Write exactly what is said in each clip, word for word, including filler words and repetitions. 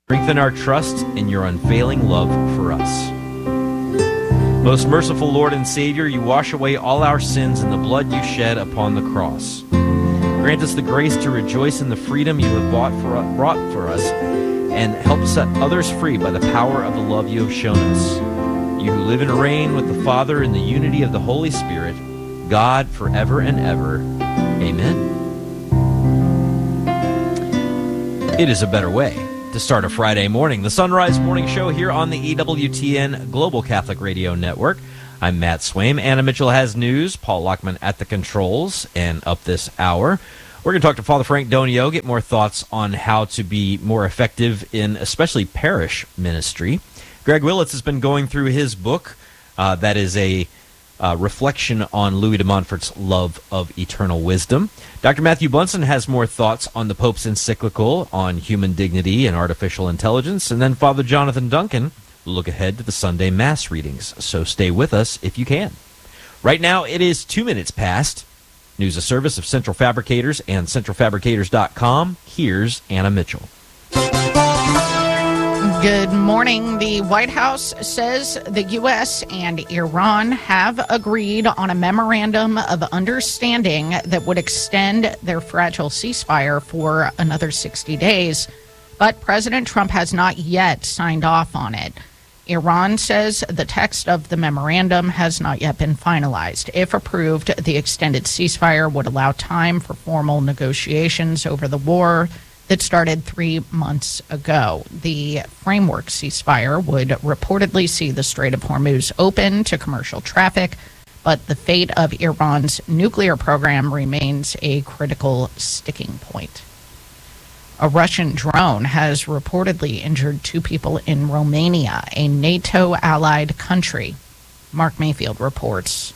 Strengthen our trust in your unfailing love for us. Most merciful Lord and Savior, you wash away all our sins in the blood you shed upon the cross. Grant us the grace to rejoice in the freedom you have bought for, brought for us, and help set others free by the power of the love you have shown us. You who live and reign with the Father in the unity of the Holy Spirit, God forever and ever. Amen. It is a better way to start a Friday morning. The Sunrise Morning Show here on the E W T N Global Catholic Radio Network. I'm Matt Swaim. Anna Mitchell has news. Paul Lockman at the controls. And up this hour, we're going to talk to Father Frank Donio, get more thoughts on how to be more effective in especially parish ministry. Greg Willits has been going through his book. Uh, that is a uh, reflection on Louis de Montfort's love of eternal wisdom. Doctor Matthew Bunson has more thoughts on the Pope's encyclical on human dignity and artificial intelligence. And then Father Jonathan Duncan will look ahead to the Sunday Mass readings. So stay with us if you can. Right now, it is two minutes past. News a service of Central Fabricators and central fabricators dot com. Here's Anna Mitchell. Good morning. The White House says the U S and Iran have agreed on a memorandum of understanding that would extend their fragile ceasefire for another sixty days. But President Trump has not yet signed off on it. Iran says the text of the memorandum has not yet been finalized. If approved, the extended ceasefire would allow time for formal negotiations over the war that started three months ago. The framework ceasefire would reportedly see the Strait of Hormuz open to commercial traffic, but the fate of Iran's nuclear program remains a critical sticking point. A Russian drone has reportedly injured two people in Romania, a NATO-allied country. Mark Mayfield reports.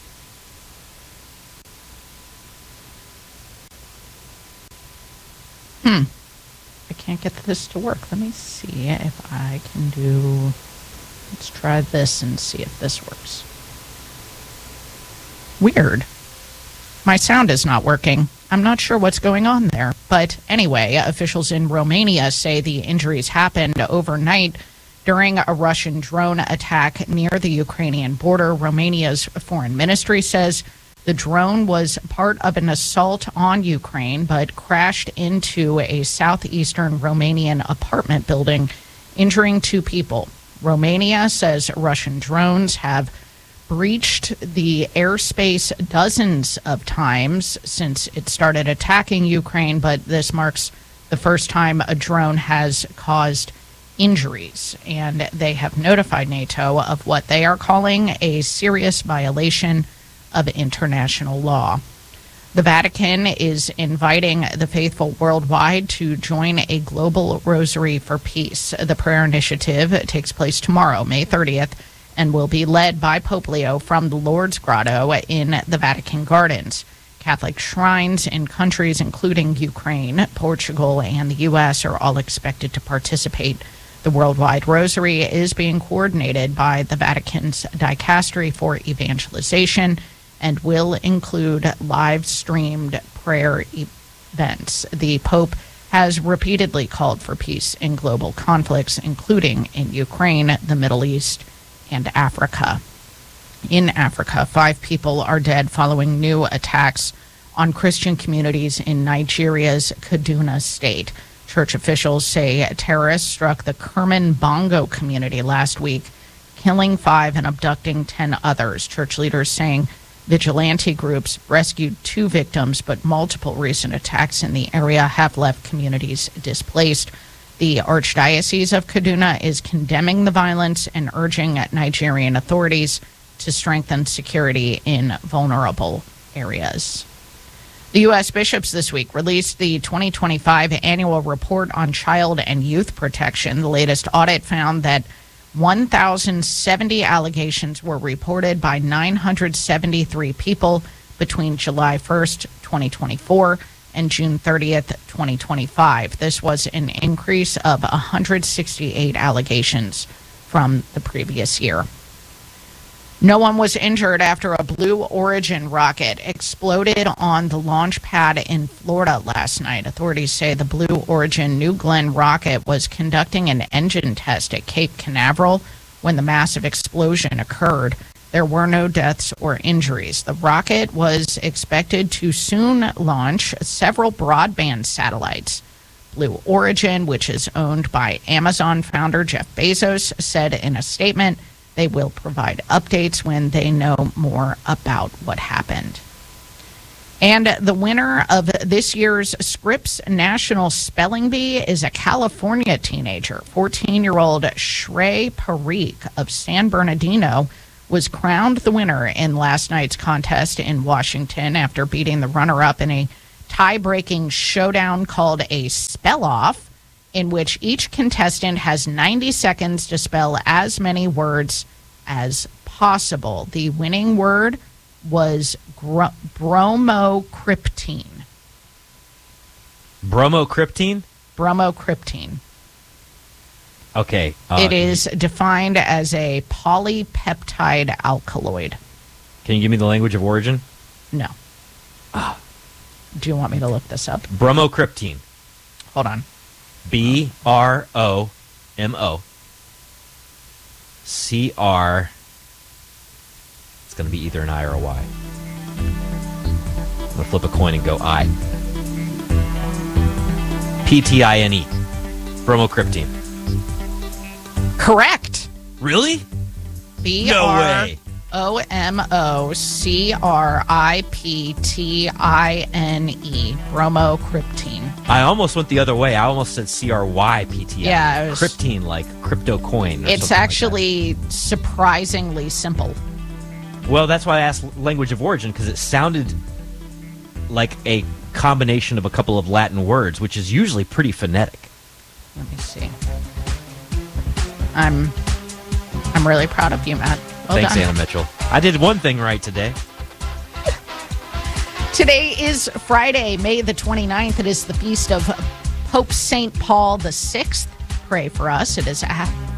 Hmm. I can't get this to work. Let me see if I can do... Let's try this and see if this works. Weird. My sound is not working. I'm not sure what's going on there. But anyway, officials in Romania say the injuries happened overnight during a Russian drone attack near the Ukrainian border. Romania's foreign ministry says the drone was part of an assault on Ukraine, but crashed into a southeastern Romanian apartment building, injuring two people. Romania says Russian drones have breached the airspace dozens of times since it started attacking Ukraine, but this marks the first time a drone has caused injuries. And they have notified NATO of what they are calling a serious violation of international law. The Vatican is inviting the faithful worldwide to join a global rosary for peace. The prayer initiative takes place tomorrow, May thirtieth, and will be led by Pope Leo from the Lourdes Grotto in the Vatican Gardens. Catholic shrines in countries including Ukraine, Portugal, and the U S are all expected to participate. The worldwide rosary is being coordinated by the Vatican's Dicastery for Evangelization and will include live-streamed prayer events. The Pope has repeatedly called for peace in global conflicts, including in Ukraine, the Middle East, and Africa. In Africa, five people are dead following new attacks on Christian communities in Nigeria's Kaduna state. Church officials say terrorists struck the Kerman Bongo community last week, killing five and abducting ten others. Church leaders saying vigilante groups rescued two victims, but multiple recent attacks in the area have left communities displaced. The Archdiocese of Kaduna is condemning the violence and urging Nigerian authorities to strengthen security in vulnerable areas. The U S bishops this week released the twenty twenty-five annual report on child and youth protection. The latest audit found that one thousand seventy allegations were reported by nine hundred seventy-three people between July first, twenty twenty-four and June thirtieth, twenty twenty-five. This was an increase of one hundred sixty-eight allegations from the previous year. No one was injured after a Blue Origin rocket exploded on the launch pad in Florida last night. Authorities say the Blue Origin New Glenn rocket was conducting an engine test at Cape Canaveral when the massive explosion occurred. There were no deaths or injuries. The rocket was expected to soon launch several broadband satellites. Blue Origin, which is owned by Amazon founder Jeff Bezos, said in a statement they will provide updates when they know more about what happened. And the winner of this year's Scripps National Spelling Bee is a California teenager. fourteen-year-old Shrey Parikh of San Bernardino was crowned the winner in last night's contest in Washington after beating the runner-up in a tie-breaking showdown called a spell-off, in which each contestant has ninety seconds to spell as many words as possible. The winning word was gro- bromocriptine. Bromocriptine? Bromocriptine. Okay. Uh, it is defined as a polypeptide alkaloid. Can you give me the language of origin? No. Ah. Do you want me to look this up? Bromocriptine. Hold on. B R O M O C R. It's going to be either an I or a Y. I'm going to flip a coin and go I. P T I N E. Bromocriptine. Correct. Really? B No R way. O M O C R I P T I N E. Bromocriptine. I almost went the other way. I almost said C R Y P T I. Yeah, it was- Cryptine, like crypto coin. Or It's something like actually surprisingly simple. that. Well, that's why I asked language of origin, because it sounded like a combination of a couple of Latin words, which is usually pretty phonetic. Let me see. I'm I'm really proud of you, Matt. Well Thanks, done. Anna Mitchell. I did one thing right today. Today is Friday, May the twenty-ninth. It is the feast of Pope Saint Paul the Sixth. Pray for us. It is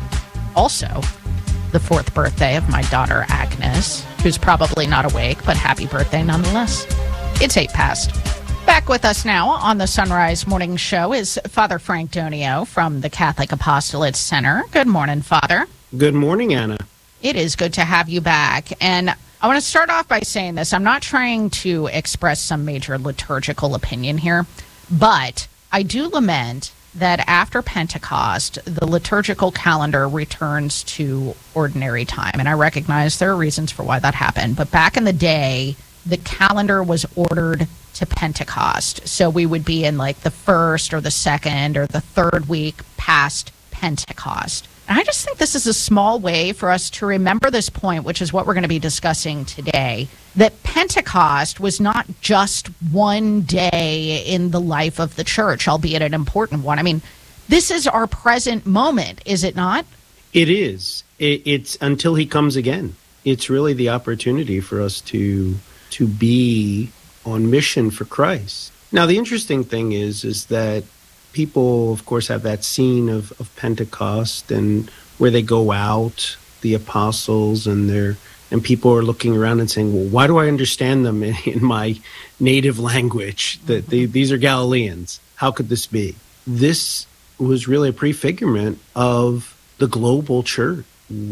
also the fourth birthday of my daughter, Agnes, who's probably not awake, but happy birthday nonetheless. It's eight past. Back with us now on the Sunrise Morning Show is Father Frank Donio from the Catholic Apostolate Center. Good morning, Father. Good morning, Anna. It is good to have you back. And I want to start off by saying this. I'm not trying to express some major liturgical opinion here, but I do lament that after Pentecost, the liturgical calendar returns to ordinary time. And I recognize there are reasons for why that happened. But back in the day, the calendar was ordered to Pentecost. So we would be in like the first or the second or the third week past Pentecost. And I just think this is a small way for us to remember this point, which is what we're going to be discussing today, that Pentecost was not just one day in the life of the church, albeit an important one. I mean, this is our present moment, is it not? It is. It, it's until he comes again. It's really the opportunity for us to to be on mission for Christ. Now, the interesting thing is, is that people, of course, have that scene of, of Pentecost and where they go out, the apostles, and they're and people are looking around and saying, well, why do I understand them in, in my native language? That they, these are Galileans. How could this be? This was really a prefigurement of the global church.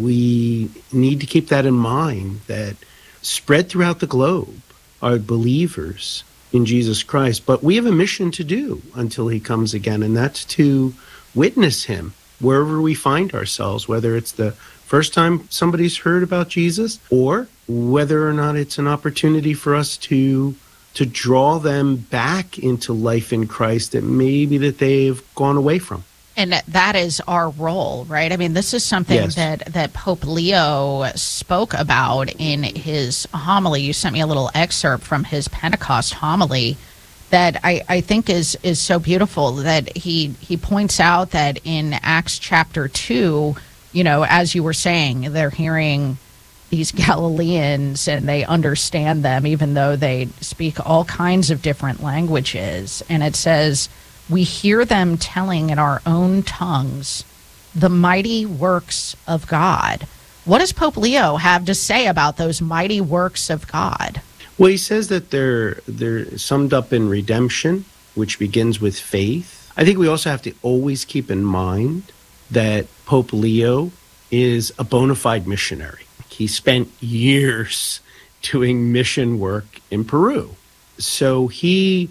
We need to keep that in mind, that spread throughout the globe are believers in Jesus Christ, but we have a mission to do until he comes again, and that's to witness him wherever we find ourselves, whether it's the first time somebody's heard about Jesus or whether or not it's an opportunity for us to to draw them back into life in Christ that maybe that they've gone away from. And that is our role, right? I mean, this is something Yes. that, that Pope Leo spoke about in his homily. You sent me a little excerpt from his Pentecost homily that I, I think is is so beautiful, that he, he points out that in Acts chapter two, you know, as you were saying, they're hearing these Galileans and they understand them, even though they speak all kinds of different languages. And it says, we hear them telling in our own tongues the mighty works of God. What does Pope Leo have to say about those mighty works of God? Well, he says that they're they're summed up in redemption, which begins with faith. I think we also have to always keep in mind that Pope Leo is a bona fide missionary. He spent years doing mission work in Peru. So he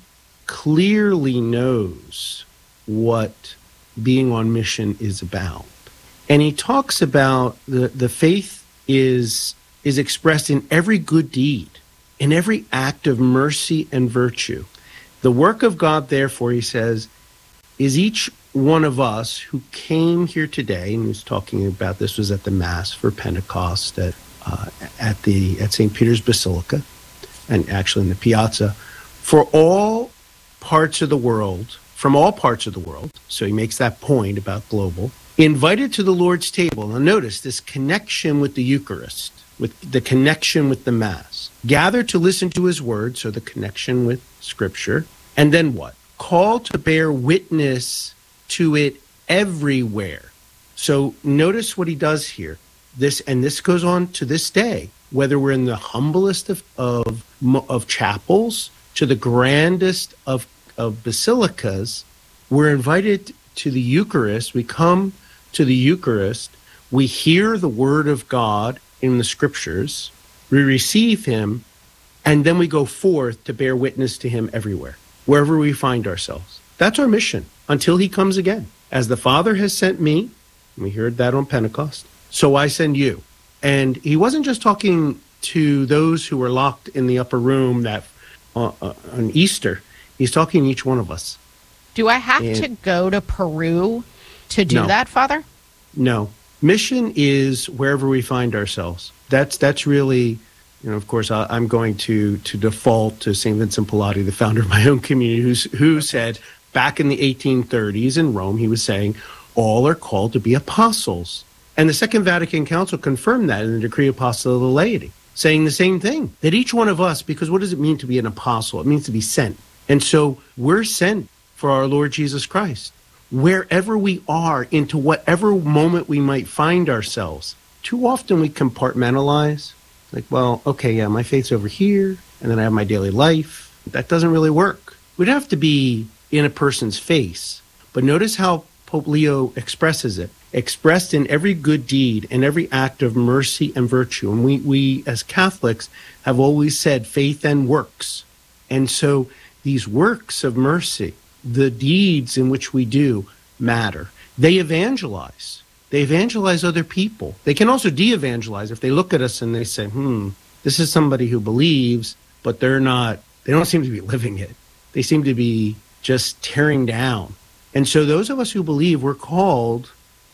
clearly knows what being on mission is about. And he talks about the, the faith is, is expressed in every good deed, in every act of mercy and virtue. The work of God, therefore, he says, is each one of us who came here today, and he was talking about this was at the Mass for Pentecost at uh, at the at Saint Peter's Basilica, and actually in the Piazza, for all parts of the world, from all parts of the world. So he makes that point about global. Invited to the Lord's table. Now notice this connection with the Eucharist, with the connection with the Mass. Gather to listen to his word, so the connection with Scripture. And then what? Call to bear witness to it everywhere. So notice what he does here. This, and this goes on to this day, whether we're in the humblest of, of, of chapels to the grandest of, of basilicas, we're invited to the Eucharist. We come to the Eucharist. We hear the word of God in the Scriptures. We receive him, and then we go forth to bear witness to him everywhere, wherever we find ourselves. That's our mission until he comes again. As the Father has sent me, and we heard that on Pentecost, so I send you. And he wasn't just talking to those who were locked in the upper room that uh, uh, on Easter. He's talking to each one of us. Do I have and, to go to Peru to do no, that, Father? No. Mission is wherever we find ourselves. That's that's really, you know, of course, I, I'm going to to default to Saint Vincent Pallotti, the founder of my own community, who's, who said back in the eighteen thirties in Rome, he was saying, all are called to be apostles. And the Second Vatican Council confirmed that in the Decree Apostoli of the Laity, saying the same thing, that each one of us, because what does it mean to be an apostle? It means to be sent. And so we're sent for our Lord Jesus Christ. Wherever we are, into whatever moment we might find ourselves, too often we compartmentalize. Like, well, okay, yeah, my faith's over here, and then I have my daily life. That doesn't really work. We'd have to be in a person's face. But notice how Pope Leo expresses it. Expressed in every good deed and every act of mercy and virtue. And we, we as Catholics have always said faith and works. And so these works of mercy, the deeds in which we do, matter. They evangelize. They evangelize other people. They can also de-evangelize if they look at us and they say, hmm, this is somebody who believes, but they're not, they don't seem to be living it. They seem to be just tearing down. And so those of us who believe, we're called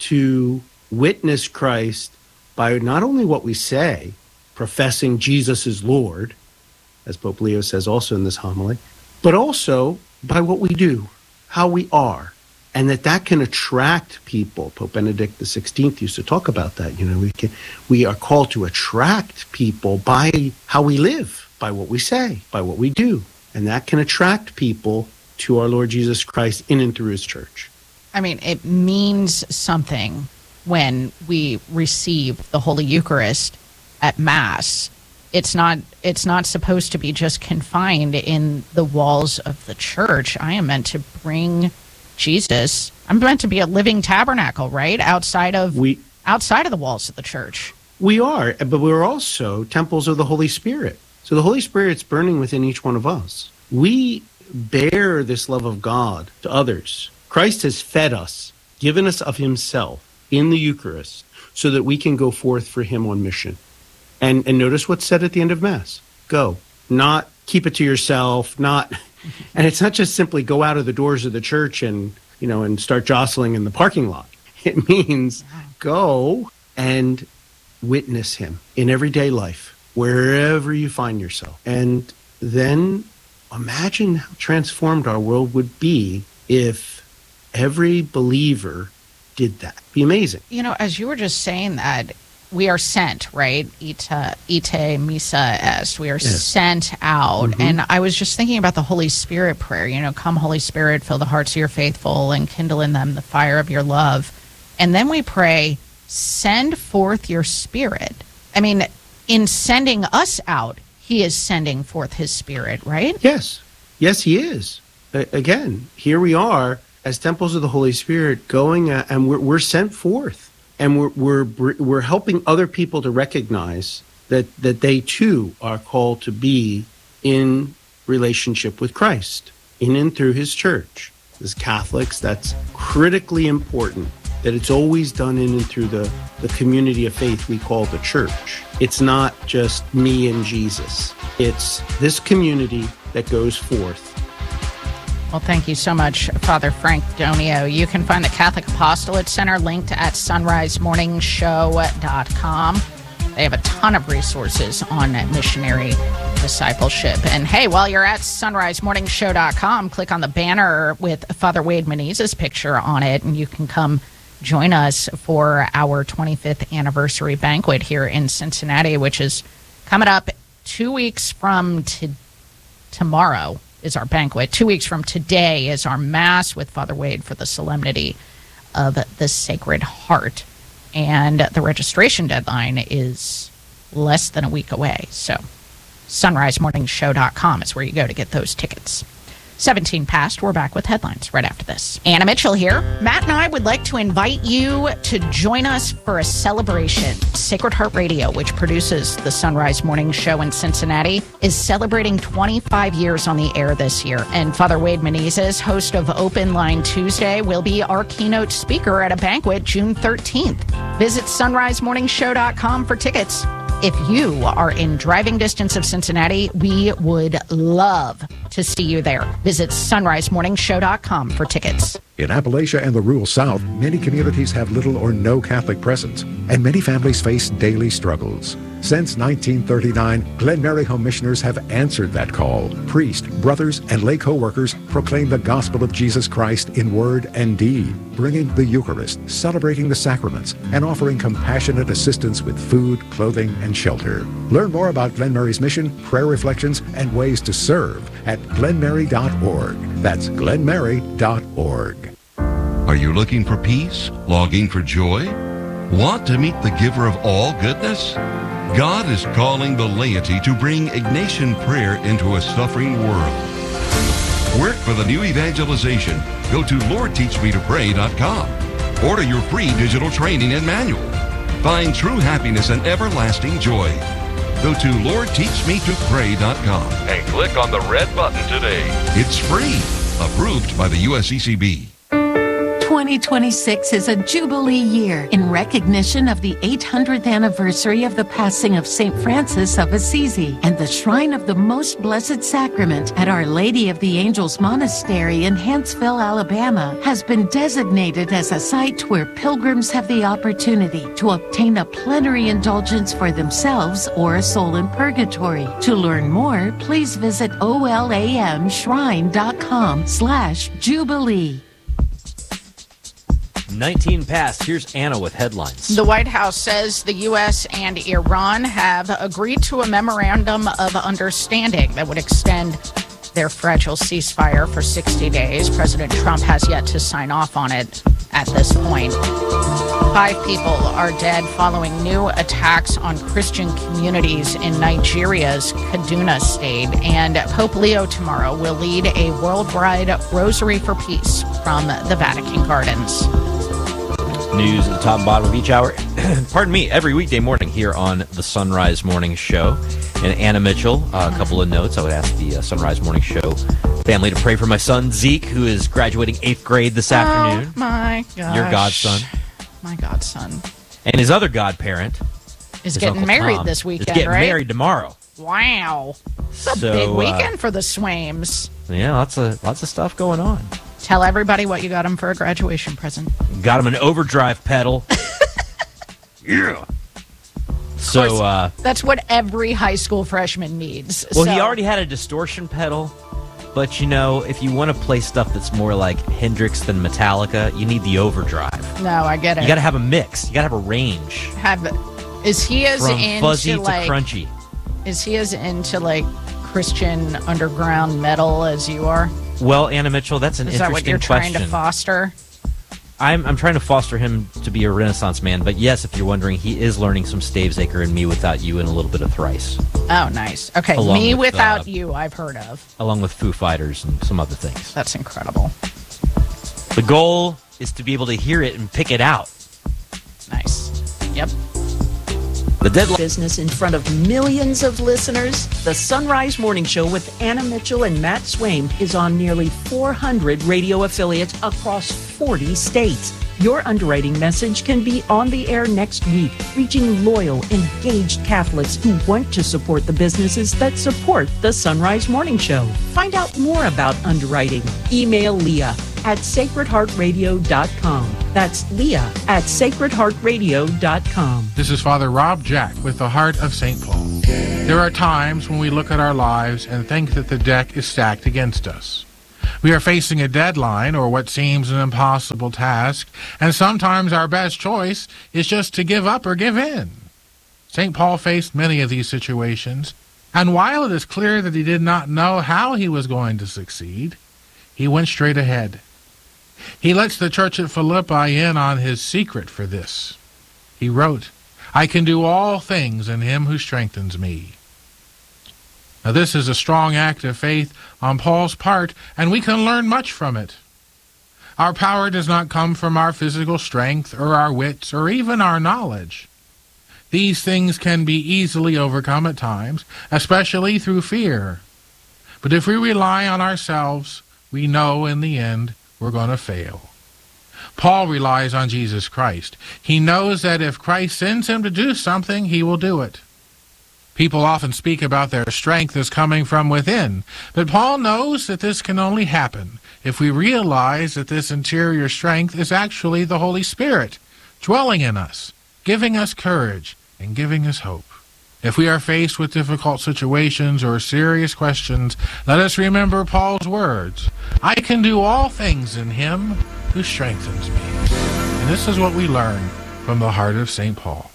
to witness Christ by not only what we say, professing Jesus is Lord, as Pope Leo says also in this homily, but also by what we do, how we are, and that that can attract people. Pope Benedict the sixteenth used to talk about that. You know, we can, we are called to attract people by how we live, by what we say, by what we do, and that can attract people to our Lord Jesus Christ in and through his church. I mean, it means something when we receive the Holy Eucharist at Mass. It's not it's not supposed to be just confined in the walls of the church. I am meant to bring Jesus. I'm meant to be a living tabernacle, right? Outside of we, outside of the walls of the church. We are, but we're also temples of the Holy Spirit. So the Holy Spirit's burning within each one of us. We bear this love of God to others. Christ has fed us, given us of himself in the Eucharist so that we can go forth for him on mission. And and notice what's said at the end of Mass. Go. Not keep it to yourself, not, and it's not just simply go out of the doors of the church and, you know, and start jostling in the parking lot. It means go and witness him in everyday life, wherever you find yourself. And then imagine how transformed our world would be if every believer did that. It'd be amazing. You know, as you were just saying that, we are sent, right? Ite, ite missa est. We are yes. sent out. Mm-hmm. And I was just thinking about the Holy Spirit prayer. You know, come, Holy Spirit, fill the hearts of your faithful and kindle in them the fire of your love. And then we pray, send forth your Spirit. I mean, in sending us out, he is sending forth his Spirit, right? Yes. Yes, he is. A- again, here we are as temples of the Holy Spirit going at, and we're, we're sent forth, and we're, we're, we're helping other people to recognize that, that they too are called to be in relationship with Christ, in and through his church. As Catholics, that's critically important, that it's always done in and through the, the community of faith we call the church. It's not just me and Jesus. It's this community that goes forth. Well, thank you so much, Father Frank Donio. You can find the Catholic Apostolate Center linked at sunrise morning show dot com. They have a ton of resources on missionary discipleship. And hey, while you're at sunrise morning show dot com, click on the banner with Father Wade Menezes' picture on it, and you can come join us for our twenty-fifth anniversary banquet here in Cincinnati, which is coming up two weeks from to- tomorrow is our banquet. Two weeks from today is our Mass with Father Wade for the Solemnity of the Sacred Heart. And the registration deadline is less than a week away. So sunrise morning show dot com is where you go to get those tickets. seventeen past, we're back with headlines right after this. Anna Mitchell here. Matt and I would like to invite you to join us for a celebration. Sacred Heart Radio, which produces the Sunrise Morning Show in Cincinnati, is celebrating twenty-five years on the air this year. And Father Wade Menezes, host of Open Line Tuesday, will be our keynote speaker at a banquet June thirteenth. Visit sunrise morning show dot com for tickets. If you are in driving distance of Cincinnati, we would love to see you there. Visit sunrise morning show dot com for tickets. In Appalachia and the rural South, many communities have little or no Catholic presence, and many families face daily struggles. Since nineteen thirty-nine, Glen Mary Home Missioners have answered that call. Priests, brothers, and lay co-workers proclaim the gospel of Jesus Christ in word and deed, bringing the Eucharist, celebrating the sacraments, and offering compassionate assistance with food, clothing, and shelter. Learn more about Glen Mary's mission, prayer reflections, and ways to serve at glen mary dot org. That's glen mary dot org. Are you looking for peace? Longing for joy? Want to meet the giver of all goodness? God is calling the laity to bring Ignatian prayer into a suffering world. Work for the new evangelization. Go to lord teach me to pray dot com. Order your free digital training and manual. Find true happiness and everlasting joy. Go to lord teach me to pray dot com and click on the red button today. It's free. Approved by the U S C C B. twenty twenty-six is a Jubilee year in recognition of the eight hundredth anniversary of the passing of Saint Francis of Assisi, and the Shrine of the Most Blessed Sacrament at Our Lady of the Angels Monastery in Huntsville, Alabama, has been designated as a site where pilgrims have the opportunity to obtain a plenary indulgence for themselves or a soul in purgatory. To learn more, please visit olamshrine.com slash Jubilee. nineteen past. Here's Anna with headlines. The White House says the U S and Iran have agreed to a memorandum of understanding that would extend their fragile ceasefire for sixty days. President Trump has yet to sign off on it at this point. Five people are dead following new attacks on Christian communities in Nigeria's Kaduna state. And Pope Leo tomorrow will lead a worldwide Rosary for Peace from the Vatican Gardens. News at the top and bottom of each hour. Pardon me, every weekday morning here on the Sunrise Morning Show. And Anna Mitchell, uh, a couple of notes. I would ask the uh, Sunrise Morning Show family to pray for my son, Zeke, who is graduating eighth grade this afternoon. Oh, my gosh. Your godson. My godson. And his other godparent is his getting Uncle married Tom, this weekend, is getting right? married tomorrow. Wow. It's a So, big uh, weekend for the Swames. Yeah, lots of lots of stuff going on. Tell everybody what you got him for a graduation present. Got him an overdrive pedal. Yeah. So, uh, That's what every high school freshman needs. well, So- he already had a distortion pedal, but you know, if you want to play stuff that's more like Hendrix than Metallica, you need the overdrive. No, I get it. You got to have a mix. You got to have a range have. Is he as from into fuzzy like? to crunchy. Is he as into like Christian underground metal as you are? Well, Anna Mitchell, that's an Is that interesting what you're question. trying to foster? I'm I'm trying to foster him to be a Renaissance man. But yes, if you're wondering, he is learning some Stavesacre and Me Without You and a little bit of Thrice. Oh, nice. Okay, Along Me with, Without uh, You, I've heard of. Along with Foo Fighters and some other things. That's incredible. The goal is to be able to hear it and pick it out. Nice. Yep. The deadline. Business in front of millions of listeners. The Sunrise Morning Show with Anna Mitchell and Matt Swaim is on nearly four hundred radio affiliates across forty states. Your underwriting message can be on the air next week, reaching loyal, engaged Catholics who want to support the businesses that support the Sunrise Morning Show. Find out more about underwriting. Email Leah at sacred heart radio dot com. That's Leah at sacred heart radio dot com. This is Father Rob Jack with the Heart of Saint Paul. There are times when we look at our lives and think that the deck is stacked against us. We are facing a deadline or what seems an impossible task, and sometimes our best choice is just to give up or give in. Saint Paul faced many of these situations, and while it is clear that he did not know how he was going to succeed, he went straight ahead. He lets the church at Philippi in on his secret for this. He wrote, "I can do all things in him who strengthens me." Now, this is a strong act of faith on Paul's part, and we can learn much from it. Our power does not come from our physical strength or our wits or even our knowledge. These things can be easily overcome at times, especially through fear. But if we rely on ourselves, we know in the end we're going to fail. Paul relies on Jesus Christ. He knows that if Christ sends him to do something, he will do it. People often speak about their strength as coming from within, but Paul knows that this can only happen if we realize that this interior strength is actually the Holy Spirit dwelling in us, giving us courage and giving us hope. If we are faced with difficult situations or serious questions, let us remember Paul's words, "I can do all things in him who strengthens me." And this is what we learn from the heart of Saint Paul.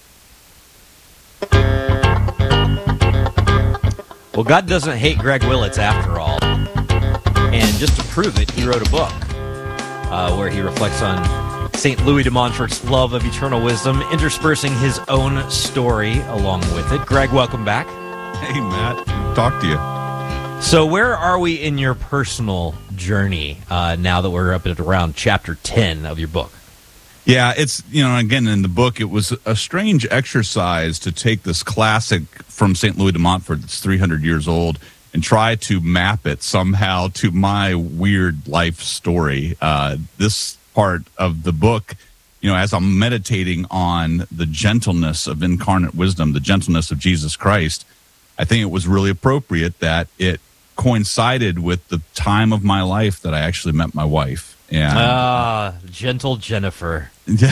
Well, God doesn't hate Greg Willits after all. And just to prove it, he wrote a book uh, where he reflects on Saint Louis de Montfort's love of eternal wisdom, interspersing his own story along with it. Greg, welcome back. Hey, Matt. Talk to you. So where are we in your personal journey uh, now that we're up at around chapter ten of your book? Yeah, it's, you know, again, in the book, it was a strange exercise to take this classic from Saint Louis de Montfort that's three hundred years old and try to map it somehow to my weird life story. Uh, this part of the book, you know, as I'm meditating on the gentleness of incarnate wisdom, the gentleness of Jesus Christ, I think it was really appropriate that it coincided with the time of my life that I actually met my wife. And ah, gentle Jennifer. Yeah.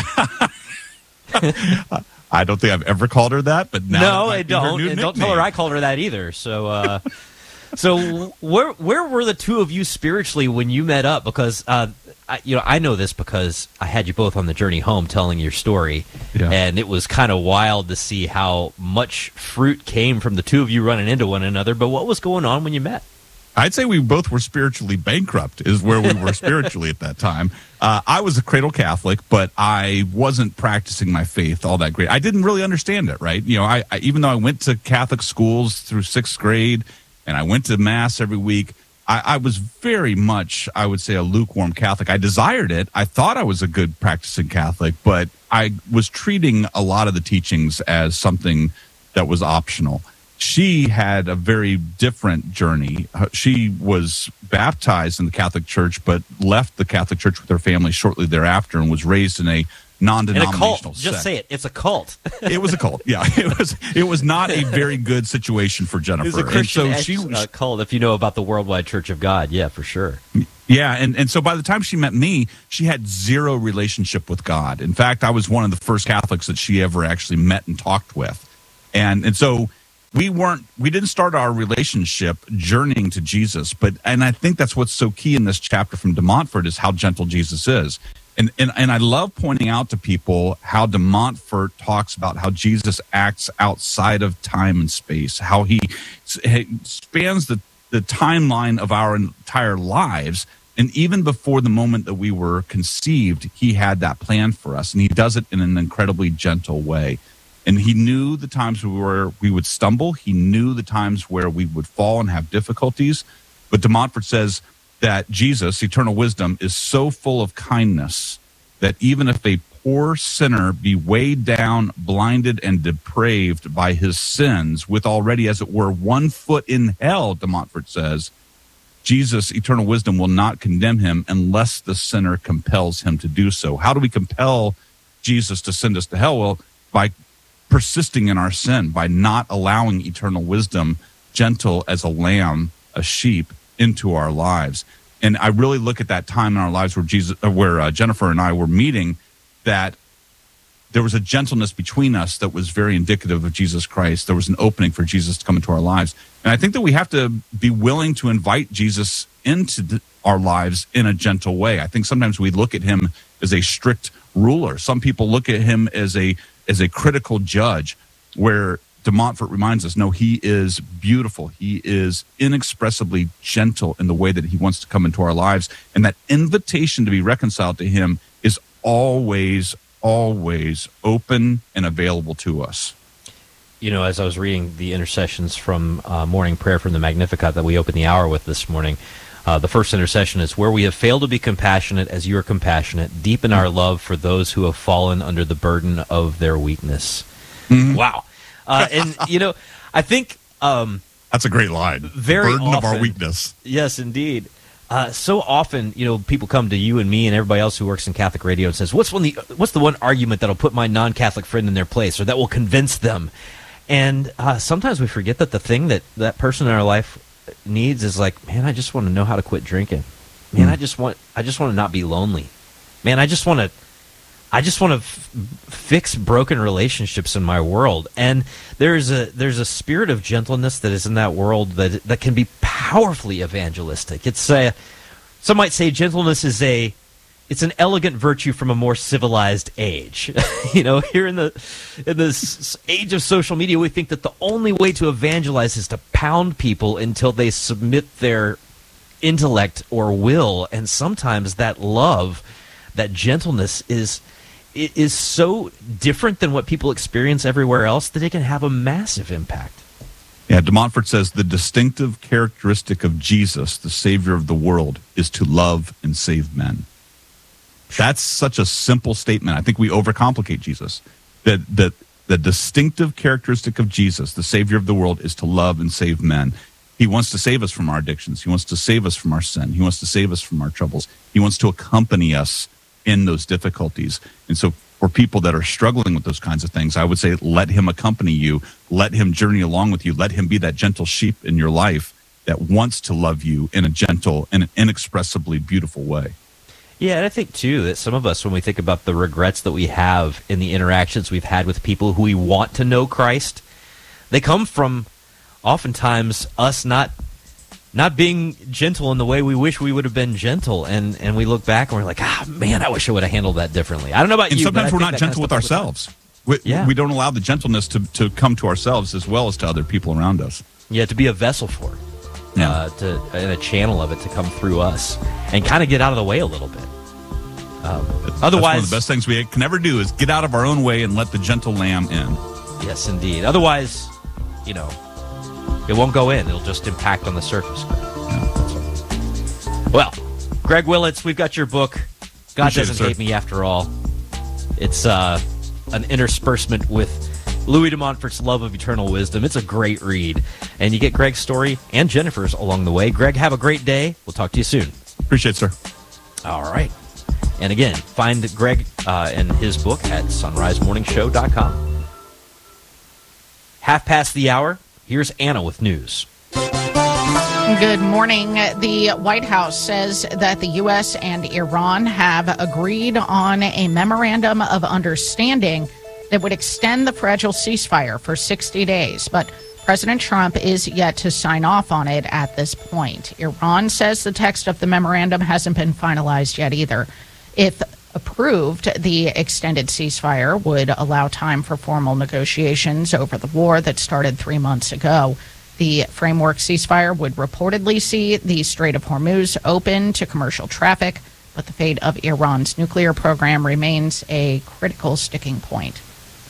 I don't think I've ever called her that, but now no, I don't. And don't tell her I called her that either. So, uh, so where where were the two of you spiritually when you met up? Because uh, I, you know, I know this because I had you both on the journey home telling your story, yeah. and it was kind of wild to see how much fruit came from the two of you running into one another. But what was going on when you met? I'd say we both were spiritually bankrupt is where we were spiritually at that time. Uh, I was a cradle Catholic, but I wasn't practicing my faith all that great. I didn't really understand it, right? You know, I, I even though I went to Catholic schools through sixth grade and I went to Mass every week, I, I was very much, I would say, a lukewarm Catholic. I desired it. I thought I was a good practicing Catholic, but I was treating a lot of the teachings as something that was optional. She had a very different journey. She was baptized in the Catholic Church, but left the Catholic Church with her family shortly thereafter and was raised in a non-denominational in a cult. sect. Just say it. It's a cult. It was a cult. Yeah, it was. It was not a very good situation for Jennifer. It was a Christian and so she, uh, cult. If you know about the Worldwide Church of God, yeah, for sure. Yeah, and, and so by the time she met me, she had zero relationship with God. In fact, I was one of the first Catholics that she ever actually met and talked with, and and so. We weren't, we didn't start our relationship journeying to Jesus, but, and I think that's what's so key in this chapter from de Montfort is how gentle Jesus is. And, and, and I love pointing out to people how de Montfort talks about how Jesus acts outside of time and space, how he spans the, the timeline of our entire lives And even before the moment that we were conceived, he had that plan for us. And he does it in an incredibly gentle way. And he knew the times where we would stumble. He knew the times where we would fall and have difficulties. But de Montfort says that Jesus, eternal wisdom, is so full of kindness that even if a poor sinner be weighed down, blinded, and depraved by his sins, with already, as it were, one foot in hell, de Montfort says, Jesus, eternal wisdom, will not condemn him unless the sinner compels him to do so. How do we compel Jesus to send us to hell? Well, by persisting in our sin, by not allowing eternal wisdom, gentle as a lamb, a sheep, into our lives. And I really look at that time in our lives where Jesus, where uh, Jennifer and I were meeting, that there was a gentleness between us that was very indicative of Jesus Christ. There was an opening for Jesus to come into our lives. And I think that we have to be willing to invite Jesus into the, our lives in a gentle way. I think sometimes we look at him as a strict ruler. Some people look at him as a as a critical judge, where de Montfort reminds us, no, he is beautiful. He is inexpressibly gentle in the way that he wants to come into our lives. And that invitation to be reconciled to him is always, always open and available to us. You know, as I was reading the intercessions from uh, morning prayer from the Magnificat that we opened the hour with this morning, uh, the first intercession is, where we have failed to be compassionate as you are compassionate, deepen our love for those who have fallen under the burden of their weakness. Mm-hmm. Wow. Uh, and, you know, I think... Um, That's a great line. Very burden often, of our weakness. Yes, indeed. Uh, so often, you know, people come to you and me and everybody else who works in Catholic radio and says, what's one the what's the one argument that'll put my non-Catholic friend in their place, or that will convince them? And uh, sometimes we forget that the thing that that person in our life needs is like, man, I just want to know how to quit drinking. Man, mm. I just want I just want to not be lonely. Man, I just want to I just want to f- fix broken relationships in my world. And there's a there's a spirit of gentleness that is in that world that that can be powerfully evangelistic. It's a, some might say gentleness is a it's an elegant virtue from a more civilized age. You know, here in the in this age of social media, we think that the only way to evangelize is to pound people until they submit their intellect or will. And sometimes that love, that gentleness is is so different than what people experience everywhere else that it can have a massive impact. Yeah, de Montfort says the distinctive characteristic of Jesus, the Savior of the world, is to love and save men. That's such a simple statement. I think we overcomplicate Jesus. That that the distinctive characteristic of Jesus, the Savior of the world, is to love and save men. He wants to save us from our addictions. He wants to save us from our sin. He wants to save us from our troubles. He wants to accompany us in those difficulties. And so for people that are struggling with those kinds of things, I would say let him accompany you. Let him journey along with you. Let him be that gentle sheep in your life that wants to love you in a gentle and an inexpressibly beautiful way. Yeah, and I think, too, that some of us, when we think about the regrets that we have in the interactions we've had with people who we want to know Christ, they come from oftentimes us not not being gentle in the way we wish we would have been gentle. And, and we look back and we're like, ah, man, I wish I would have handled that differently. I don't know about and you, sometimes but we're not gentle with ourselves. We, yeah. we don't allow the gentleness to, to come to ourselves as well as to other people around us. Yeah, to be a vessel for it. Yeah. Uh, to, and a channel of it to come through us and kind of get out of the way a little bit. Um, that's, otherwise, that's one of the best things we can ever do is get out of our own way and let the gentle lamb in. Yes, indeed. Otherwise, you know, it won't go in. It'll just impact on the surface. Yeah. Well, Greg Willits, we've got your book, God Appreciate Doesn't it, Hate Me After All. It's uh, an interspersement with Louis de Montfort's Love of Eternal Wisdom. It's a great read. And you get Greg's story and Jennifer's along the way. Greg, have a great day. We'll talk to you soon. Appreciate it, sir. All right. And again, find Greg uh, and his book at sunrise morning show dot com. Half past the hour, here's Anna with news. Good morning. The White House says that the U S and Iran have agreed on a memorandum of understanding that would extend the fragile ceasefire for sixty days, but President Trump is yet to sign off on it at this point. Iran says the text of the memorandum hasn't been finalized yet either. If approved, the extended ceasefire would allow time for formal negotiations over the war that started three months ago. The framework ceasefire would reportedly see the Strait of Hormuz open to commercial traffic, but the fate of Iran's nuclear program remains a critical sticking point.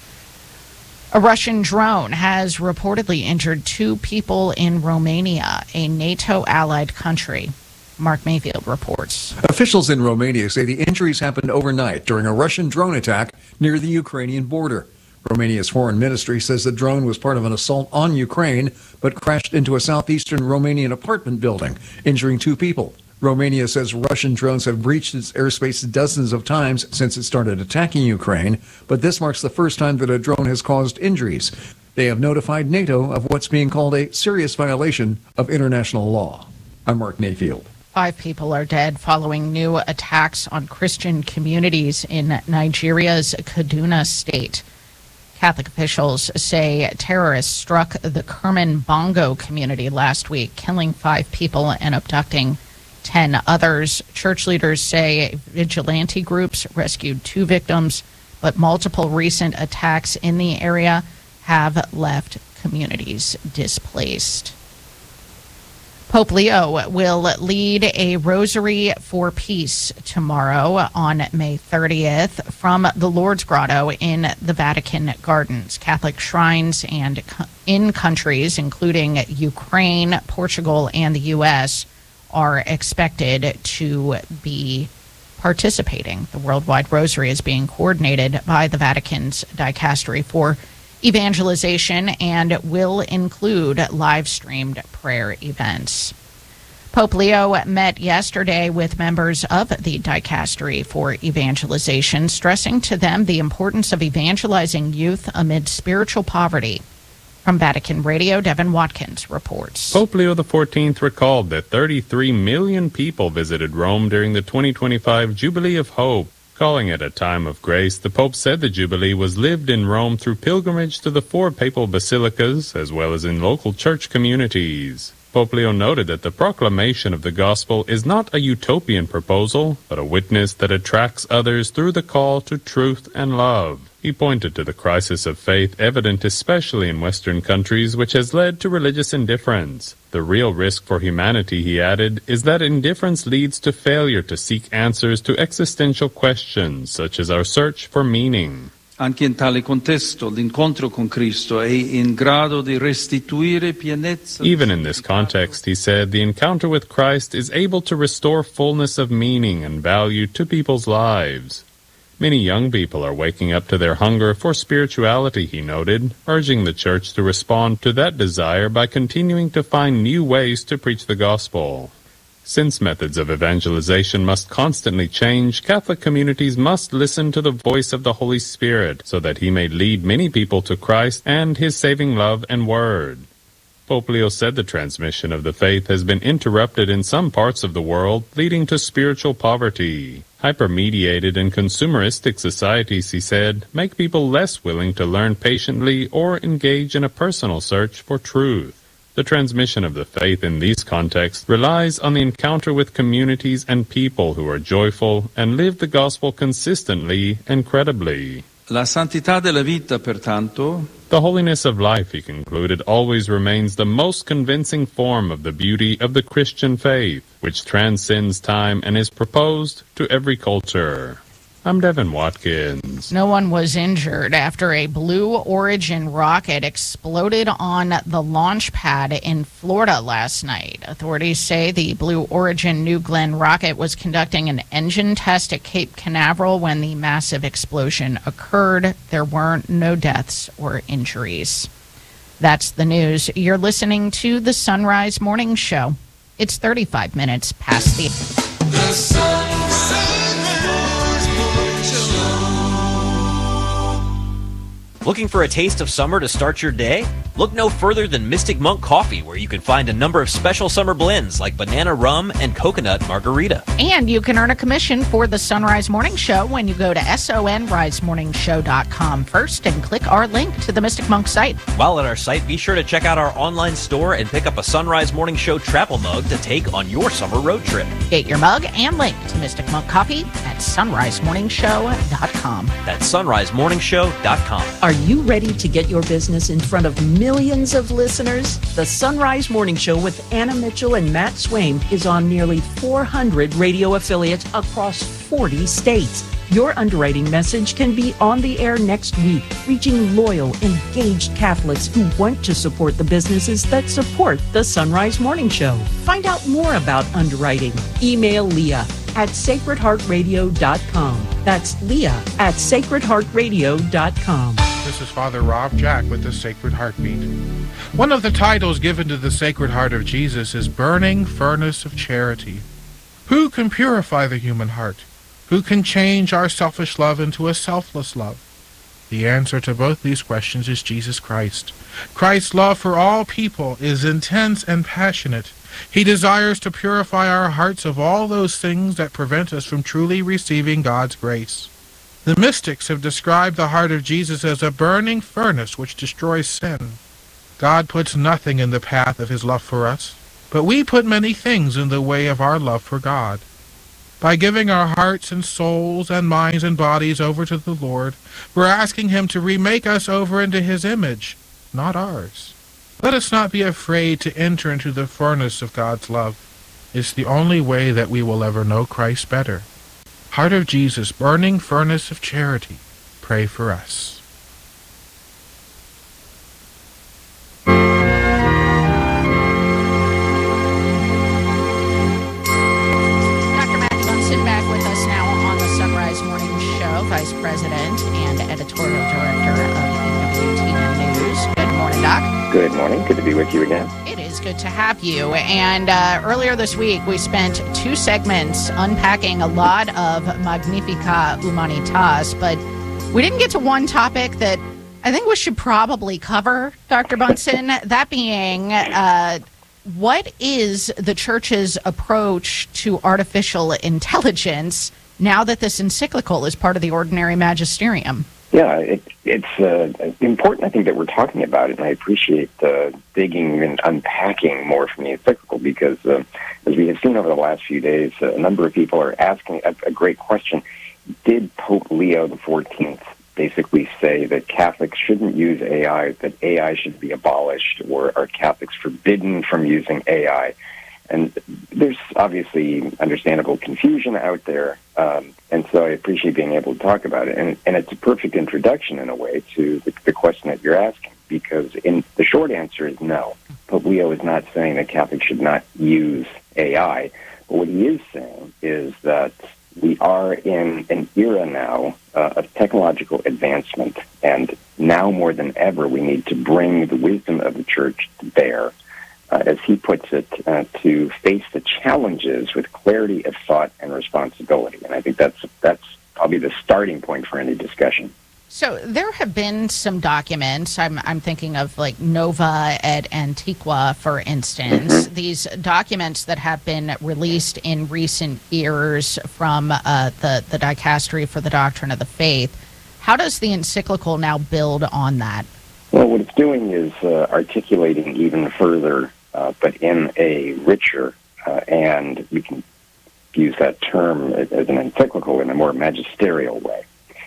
A Russian drone has reportedly injured two people in Romania, a NATO-allied country. Mark Mayfield reports. Officials in Romania say the injuries happened overnight during a Russian drone attack near the Ukrainian border. Romania's foreign ministry says the drone was part of an assault on Ukraine, but crashed into a southeastern Romanian apartment building, injuring two people. Romania says Russian drones have breached its airspace dozens of times since it started attacking Ukraine, but this marks the first time that a drone has caused injuries. They have notified NATO of what's being called a serious violation of international law. I'm Mark Mayfield. Five people are dead following new attacks on Christian communities in Nigeria's Kaduna state. Catholic officials say terrorists struck the Kerman Bongo community last week, killing five people and abducting ten others. Church leaders say vigilante groups rescued two victims, but multiple recent attacks in the area have left communities displaced. Pope Leo will lead a rosary for peace tomorrow on May thirtieth from the Lourdes Grotto in the Vatican Gardens. Catholic shrines and in countries including Ukraine, Portugal, and the U S are expected to be participating. The Worldwide Rosary is being coordinated by the Vatican's Dicastery for Evangelization and will include live-streamed prayer events. Pope Leo met yesterday with members of the Dicastery for Evangelization, stressing to them the importance of evangelizing youth amid spiritual poverty. From Vatican Radio, Devin Watkins reports. Pope Leo the fourteenth recalled that thirty-three million people visited Rome during the twenty twenty-five Jubilee of Hope. Calling it a time of grace, the Pope said the Jubilee was lived in Rome through pilgrimage to the four papal basilicas, as well as in local church communities. Pope Leo noted that the proclamation of the gospel is not a utopian proposal, but a witness that attracts others through the call to truth and love. He pointed to the crisis of faith evident especially in Western countries, which has led to religious indifference. The real risk for humanity, he added, is that indifference leads to failure to seek answers to existential questions, such as our search for meaning. Anche in tale contesto, l'incontro con Cristo è in grado di restituire pienezza. Even in this context, he said, the encounter with Christ is able to restore fullness of meaning and value to people's lives. Many young people are waking up to their hunger for spirituality, he noted, urging the Church to respond to that desire by continuing to find new ways to preach the gospel. Since methods of evangelization must constantly change, Catholic communities must listen to the voice of the Holy Spirit so that he may lead many people to Christ and his saving love and word. Pope Leo said the transmission of the faith has been interrupted in some parts of the world, leading to spiritual poverty. Hyper-mediated and consumeristic societies, he said, make people less willing to learn patiently or engage in a personal search for truth. The transmission of the faith in these contexts relies on the encounter with communities and people who are joyful and live the gospel consistently and credibly. La santità della vita, pertanto, the holiness of life, he concluded, always remains the most convincing form of the beauty of the Christian faith, which transcends time and is proposed to every culture. I'm Devin Watkins. No one was injured after a Blue Origin rocket exploded on the launch pad in Florida last night. Authorities say the Blue Origin New Glenn rocket was conducting an engine test at Cape Canaveral when the massive explosion occurred. There were no deaths or injuries. That's the news. You're listening to the Sunrise Morning Show. It's thirty-five minutes past the... The Sunrise Looking for a taste of summer to start your day? Look no further than Mystic Monk Coffee, where you can find a number of special summer blends like banana rum and coconut margarita. And you can earn a commission for the Sunrise Morning Show when you go to sonrise morning show dot com first and click our link to the Mystic Monk site. While at our site, be sure to check out our online store and pick up a Sunrise Morning Show travel mug to take on your summer road trip. Get your mug and link to Mystic Monk Coffee at sunrise morning show dot com. That's sunrise morning show dot com. Are you ready to get your business in front of millions of listeners? The Sunrise Morning Show with Anna Mitchell and Matt Swaim is on nearly four hundred radio affiliates across forty states. Your underwriting message can be on the air next week, reaching loyal, engaged Catholics who want to support the businesses that support the Sunrise Morning Show. Find out more about underwriting. Email Leah at sacred heart radio dot com. That's Leah at sacred heart radio dot com. This is Father Rob Jack with the Sacred Heartbeat. One of the titles given to the Sacred Heart of Jesus is Burning Furnace of Charity. Who can purify the human heart? Who can change our selfish love into a selfless love? The answer to both these questions is Jesus Christ. Christ's love for all people is intense and passionate. He desires to purify our hearts of all those things that prevent us from truly receiving God's grace. The mystics have described the heart of Jesus as a burning furnace which destroys sin. God puts nothing in the path of his love for us, but we put many things in the way of our love for God. By giving our hearts and souls and minds and bodies over to the Lord, we're asking him to remake us over into his image, not ours. Let us not be afraid to enter into the furnace of God's love. It's the only way that we will ever know Christ better. Heart of Jesus, burning furnace of charity, pray for us. Vice President and Editorial Director of E W T N News. Good morning, Doc. Good morning. Good to be with you again. It is good to have you. And uh, earlier this week, we spent two segments unpacking a lot of Magnificat Humanitas, but we didn't get to one topic that I think we should probably cover, Doctor Bunson, that being uh, what is the Church's approach to artificial intelligence now that this encyclical is part of the ordinary magisterium? Yeah, it, it's uh, important, I think, that we're talking about it, and I appreciate uh, digging and unpacking more from the encyclical because, uh, as we have seen over the last few days, uh, a number of people are asking a, a great question. Did Pope Leo the fourteenth basically say that Catholics shouldn't use A I, that A I should be abolished, or are Catholics forbidden from using A I? And there's obviously understandable confusion out there, um, and so I appreciate being able to talk about it. And, and it's a perfect introduction, in a way, to the, the question that you're asking, because in the short answer is no. Pope Leo is not saying that Catholics should not use A I, but what he is saying is that we are in an era now uh, of technological advancement, and now more than ever we need to bring the wisdom of the Church to bear, Uh, as he puts it, uh, to face the challenges with clarity of thought and responsibility. And I think that's that's probably the starting point for any discussion. So there have been some documents, I'm, I'm thinking of like Nova et Antiqua, for instance, mm-hmm. these documents that have been released in recent years from uh, the, the Dicastery for the Doctrine of the Faith. How does the encyclical now build on that? Well, what it's doing is uh, articulating even further, uh, but in a richer, uh, and we can use that term as an encyclical in a more magisterial way.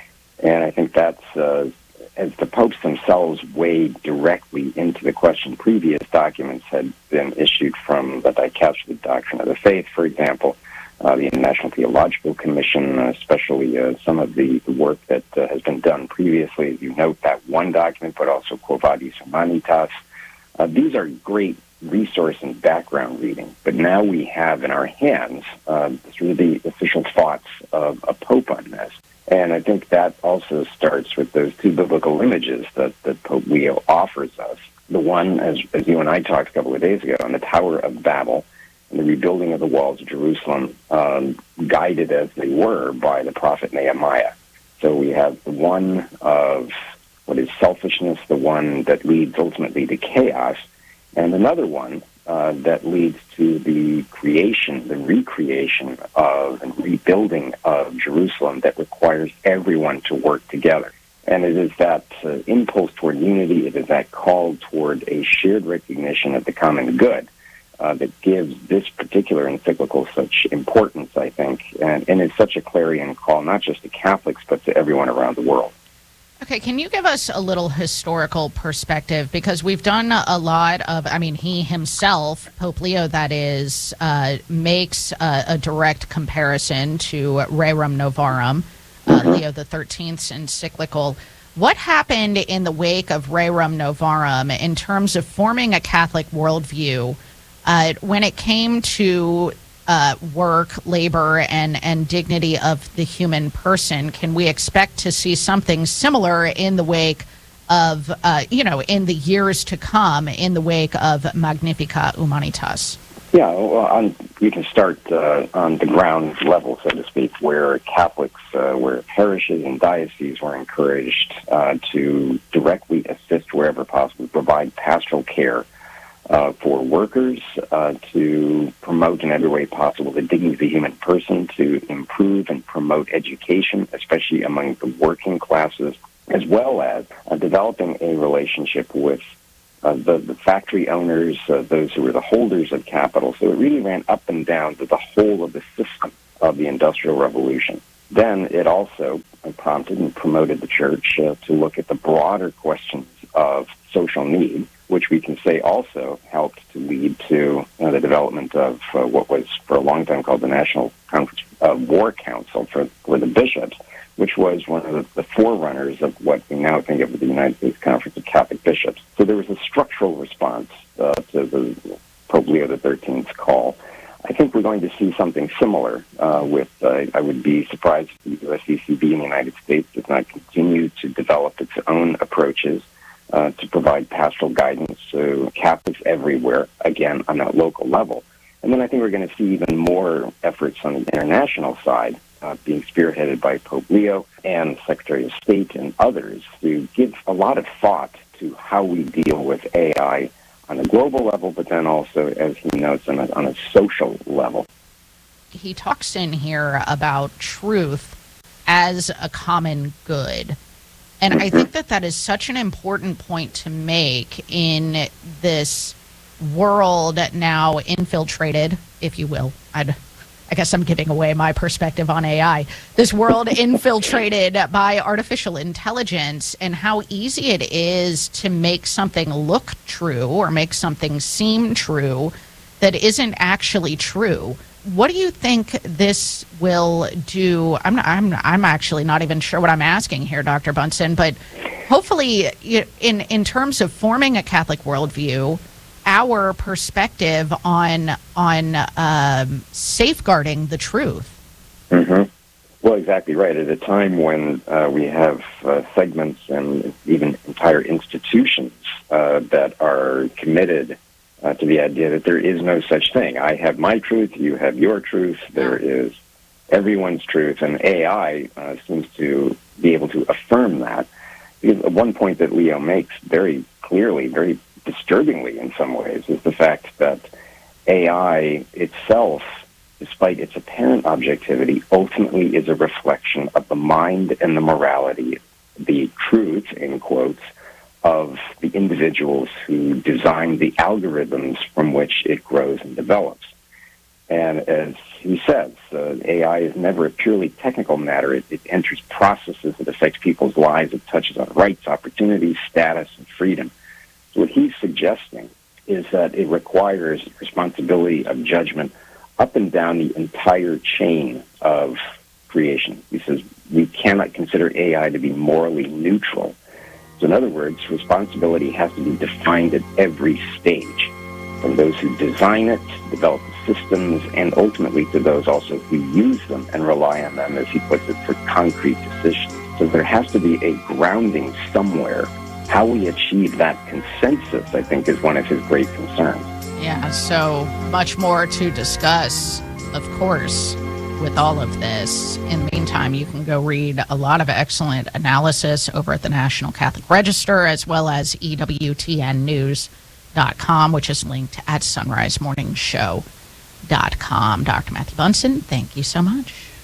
And I think that's, uh, as the popes themselves wade directly into the question, previous documents had been issued from the Dicastery of the Doctrine of the Faith, for example, uh, the International Theological Commission, especially uh, some of the, the work that uh, has been done previously. You note that one document, but also Quo Vadis Humanitas. Uh, these are great resource and background reading, but now we have in our hands uh, sort of the official thoughts of a pope on this. And I think that also starts with those two biblical images that, that Pope Leo offers us. The one, as, as you and I talked a couple of days ago, on the Tower of Babel and the rebuilding of the walls of Jerusalem, um, guided as they were by the prophet Nehemiah. So we have the one of what is selfishness, the one that leads ultimately to chaos, and another one uh, that leads to the creation, the recreation of and rebuilding of Jerusalem that requires everyone to work together. And it is that uh, impulse toward unity, it is that call toward a shared recognition of the common good uh, that gives this particular encyclical such importance, I think, and, and is such a clarion call, not just to Catholics, but to everyone around the world. Okay, can you give us a little historical perspective? Because we've done a lot of, I mean, he himself, Pope Leo, that is, uh, makes a, a direct comparison to Rerum Novarum, uh, Leo the thirteenth's encyclical. What happened in the wake of Rerum Novarum in terms of forming a Catholic worldview uh, when it came to Uh, work, labor, and, and dignity of the human person? Can we expect to see something similar in the wake of, uh, you know, in the years to come, in the wake of Magnificat Humanitas? Yeah, well, on, you can start uh, on the ground level, so to speak, where Catholics, uh, where parishes and dioceses were encouraged uh, to directly assist wherever possible, provide pastoral care Uh, for workers, uh, to promote in every way possible the dignity of the human person, to improve and promote education, especially among the working classes, as well as uh, developing a relationship with uh, the, the factory owners, uh, those who were the holders of capital. So it really ran up and down to the whole of the system of the Industrial Revolution. Then it also prompted and promoted the church uh, to look at the broader questions of social need, which we can say also helped to lead to uh, the development of uh, what was for a long time called the National Conference, uh, War Council for, for the bishops, which was one of the, the forerunners of what we now think of as the United States Conference of Catholic Bishops. So there was a structural response uh, to the Pope Leo the thirteenth's call. I think we're going to see something similar uh, with, uh, I would be surprised if the U S C C B in the United States does not continue to develop its own approaches Uh, to provide pastoral guidance to Catholics everywhere, again, on a local level. And then I think we're going to see even more efforts on the international side uh, being spearheaded by Pope Leo and Secretary of State and others to give a lot of thought to how we deal with A I on a global level, but then also, as he notes, on a, on a social level. He talks in here about truth as a common good. And I think that that is such an important point to make in this world now infiltrated, if you will. I'd, I guess I'm giving away my perspective on A I. This world infiltrated by artificial intelligence, and how easy it is to make something look true or make something seem true that isn't actually true. What do you think this will do? I'm not, I'm I'm actually not even sure what I'm asking here, Doctor Bunson, but hopefully in in terms of forming a Catholic worldview, our perspective on on um, safeguarding the truth. Mm-hmm. Well, exactly right. At a time when uh, we have uh, segments and even entire institutions uh, that are committed Uh, to the idea that there is no such thing. I have my truth, you have your truth, there is everyone's truth, and A I uh, seems to be able to affirm that. Because one point that Leo makes very clearly, very disturbingly in some ways, is the fact that A I itself, despite its apparent objectivity, ultimately is a reflection of the mind and the morality, the truth, in quotes, of the individuals who design the algorithms from which it grows and develops. And as he says, uh, A I is never a purely technical matter. It, it enters processes that affect people's lives. It touches on rights, opportunities, status, and freedom. So what he's suggesting is that it requires responsibility of judgment up and down the entire chain of creation. He says we cannot consider A I to be morally neutral. So in other words, responsibility has to be defined at every stage, from those who design it, develop the systems, and ultimately to those also who use them and rely on them, as he puts it, for concrete decisions. So there has to be a grounding somewhere. How we achieve that consensus, I think, is one of his great concerns. Yeah, so much more to discuss, of course, with all of this. In the meantime, you can go read a lot of excellent analysis over at the National Catholic Register, as well as E W T N news dot com, which is linked at sunrise morning show dot com. Doctor Matthew Bunson, thank you so much.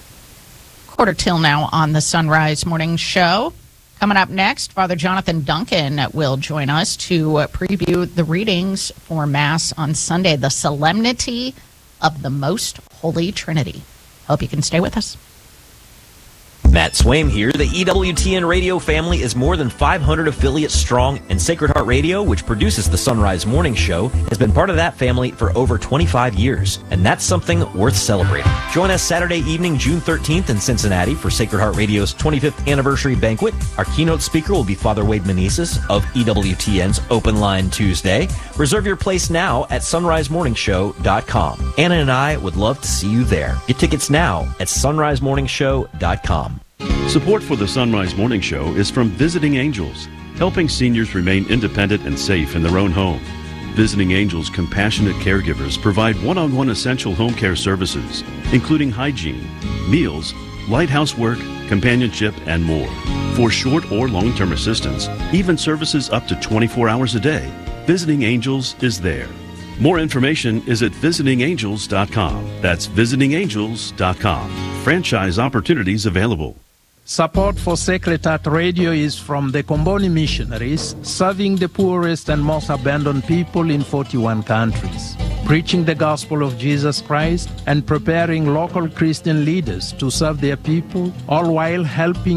Quarter till now on the Sunrise Morning Show. Coming up next, Father Jonathan Duncan will join us to preview the readings for Mass on Sunday, the Solemnity of the Most Holy Trinity. Hope you can stay with us. Matt Swaim here. The E W T N radio family is more than five hundred affiliates strong, and Sacred Heart Radio, which produces the Sunrise Morning Show, has been part of that family for over twenty-five years, and that's something worth celebrating. Join us Saturday evening, June thirteenth in Cincinnati for Sacred Heart Radio's twenty-fifth anniversary banquet. Our keynote speaker will be Father Wade Meneses of E W T N's Open Line Tuesday. Reserve your place now at sunrise morning show dot com. Anna and I would love to see you there. Get tickets now at sunrise morning show dot com. Support for the Sunrise Morning Show is from Visiting Angels, helping seniors remain independent and safe in their own home. Visiting Angels compassionate caregivers provide one-on-one essential home care services, including hygiene, meals, light housework, companionship, and more. For short or long-term assistance, even services up to twenty-four hours a day, Visiting Angels is there. More information is at visiting angels dot com. That's visiting angels dot com. Franchise opportunities available. Support for Sacred Heart Radio is from the Comboni Missionaries, serving the poorest and most abandoned people in forty-one countries, preaching the gospel of Jesus Christ and preparing local Christian leaders to serve their people, all while helping